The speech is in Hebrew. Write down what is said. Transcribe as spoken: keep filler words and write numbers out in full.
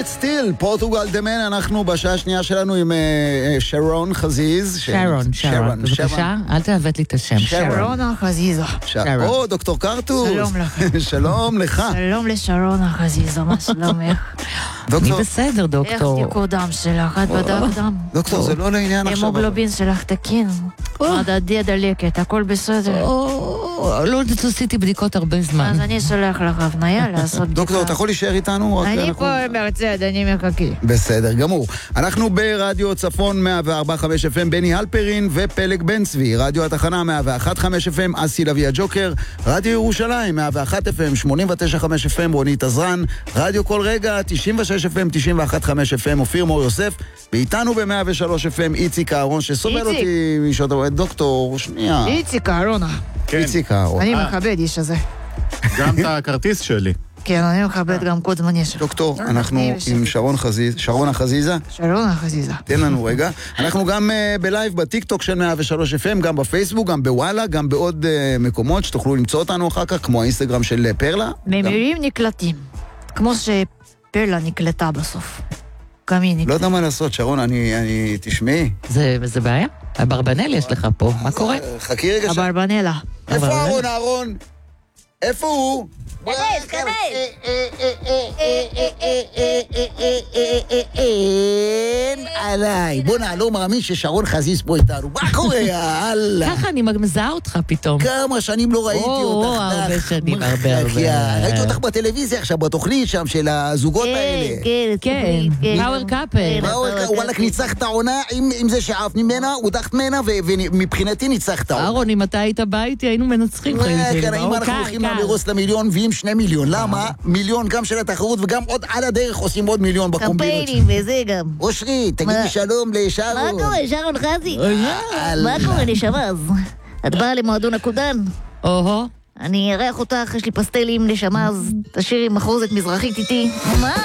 Quiet Still, פורטוגל דמן, אנחנו בשעה השנייה שלנו עם שרון חזיז. שרון, שרון, בבקשה, אל תעוות לי את השם. שרון החזיזה. או, דוקטור קרטוס. שלום לך. שלום לך. שלום לשרון החזיזה, מה שלומך? אני בסדר, דוקטור. איך תיקו דם שלך? את בדק דם? דוקטור, זה לא לעניין עכשיו. המוגלובין שלך תקין. מדדי הדלקת, הכל בסדר. לא עשיתי בדיקות הרבה זמן. אז אני שולח לך הבניה לעשות בדיקה. דוקטור, אתה יכול להישאר איתנו? אני פה מרצד, אני מחכה. בסדר, גמור. אנחנו ברדיו צפון מאה וארבע נקודה חמש אף אם, בני הלפרין ופלג בן צבי. רדיו התחנה מאה ואחת נקודה חמש אף אם, אסי לוי הג'וקר. רדיו ירושלים מאה ואחת אף אם, שמונים ותשע נקודה חמש אף אם, רונית עזרן. רדיו כל רגע, תשעים ושש אף אם, תשעים ואחת נקודה חמש אף אם, אופיר מור יוסף. ואיתנו ב-מאה ושלוש אף אם, איציק אהרון, שסובל אותי משעות הבועד. דוקטור, שנייה. איציק אהרונה. איציק אהרון. אני מכבד איש הזה. גם את הכרטיס שלי. כן, אני מכבד גם קוד זמני שלך. דוקטור, אנחנו עם שרון חזיזה. שרון החזיזה. שרון החזיזה. תן לנו רגע. אנחנו גם בלייב בטיקטוק של מאה ושלוש אף אם, גם בפייסבוק, גם בוואלה, גם בעוד מקומות שתוכלו למצוא אותנו אחר כך, כמו האינסטגרם של פרלה. ממירים נקלטים. כמו שפרלה נקלטה בסוף. גם היא נקלטה. לא יודע מה לעשות, שרון, אני תשמעי. זה בעיה? הברבנל יש לך פה, מה קורה? חכי רגע. הברבנלה. איפה אהרון, אהרון? איפה הוא? כנס, כנס. אין עליי. בוא נעלו מאמין ששרון חזיז פה איתנו. מה קורה, יאללה? ככה אני מזהה אותך פתאום. כמה שנים לא ראיתי אותך. או, הרבה שנים, הרבה הרבה. ראיתי אותך בטלוויזיה עכשיו, בתוכנית שם של הזוגות האלה. כן, פאוור קאפל. וואלק, ניצחת עונה עם זה שעף ממנה, הודחת ממנה, ומבחינתי ניצחת. אהרון, אם אתה היית בא איתי, היינו מנצחים. כן, אם אנחנו הולכים למרוס למיליון, ועם שני מיליון. למה? מיליון גם של התחרות, וגם עוד על הדרך עושים עוד מיליון בקומבינות. קמפיינים וזה גם. אושרי, תגידי שלום לשרון. מה קורה, שרון חזי? מה קורה, נשמז? את באה למועדון הקודן? אוהו. אני ארח אותך, יש לי פסטלים לשמז, תשאירי מחרוזת מזרחית איתי. מה?